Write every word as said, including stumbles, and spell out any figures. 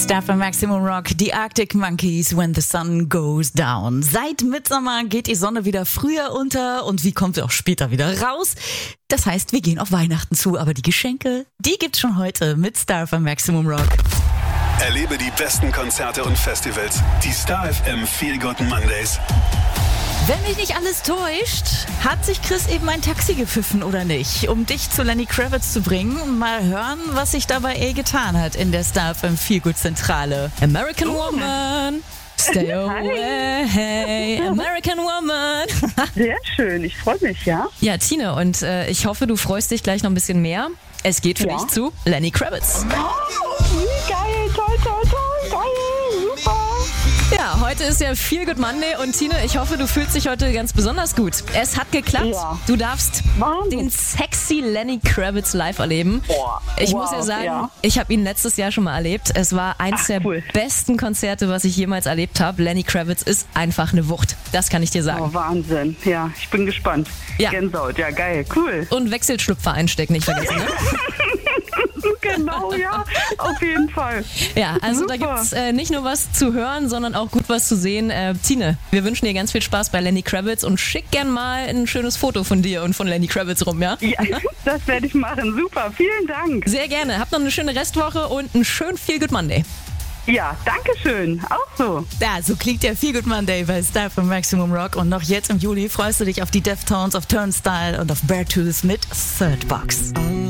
Star von Maximum Rock, die Arctic Monkeys, When the Sun Goes Down. Seit Mitsommer geht die Sonne wieder früher unter und wie kommt sie auch später wieder raus? Das heißt, wir gehen auf Weihnachten zu, aber die Geschenke, die gibt's schon heute mit Star von Maximum Rock. Erlebe die besten Konzerte und Festivals. Die Star F M Feel Good Mondays. Wenn mich nicht alles täuscht, hat sich Chris eben ein Taxi gepfiffen oder nicht, um dich zu Lenny Kravitz zu bringen und mal hören, was sich dabei eh getan hat in der Star F M Feel Good Zentrale. American Woman, stay away, hey, American Woman. Sehr schön, ich freue mich, ja. Ja, Tine, und äh, ich hoffe, du freust dich gleich noch ein bisschen mehr. Es geht für Ja. dich zu Lenny Kravitz. Oh, wie geil, toll, toll, toll, geil, super. Ja, heute ist ja Feel Good Monday und Tine, ich hoffe, du fühlst dich heute ganz besonders gut. Es hat geklappt. Ja. Du darfst Wahnsinn. den sexy Lenny Kravitz live erleben. Boah, Ich wow, muss ja sagen, ja. ich habe ihn letztes Jahr schon mal erlebt. Es war eins Ach, der cool. besten Konzerte, was ich jemals erlebt habe. Lenny Kravitz ist einfach eine Wucht. Das kann ich dir sagen. Oh, Wahnsinn, ja, ich bin gespannt. Ja. Gänsehaut, ja, geil, cool. Und Wechselschlüpfer einstecken, nicht vergessen, ne? Genau, ja, auf jeden Fall. Ja, also da Super. gibt's äh, nicht nur was zu hören, sondern auch gut was zu sehen. Äh, Tine, wir wünschen dir ganz viel Spaß bei Lenny Kravitz und schick gern mal ein schönes Foto von dir und von Lenny Kravitz rum, ja? Ja, das werde ich machen, super, vielen Dank. Sehr gerne. Habt noch eine schöne Restwoche und einen schönen Feel Good Monday. Ja, danke schön, auch so. Ja, so klingt der Feel Good Monday bei Star von Maximum Rock und noch jetzt im Juli freust du dich auf die Deftones, auf Turnstile und auf Beartooth mit Third Box.